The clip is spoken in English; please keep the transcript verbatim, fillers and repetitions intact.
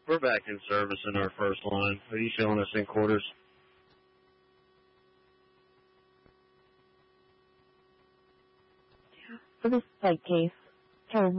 We're back in service in our first line. Are you showing us in quarters? For this site case, Tower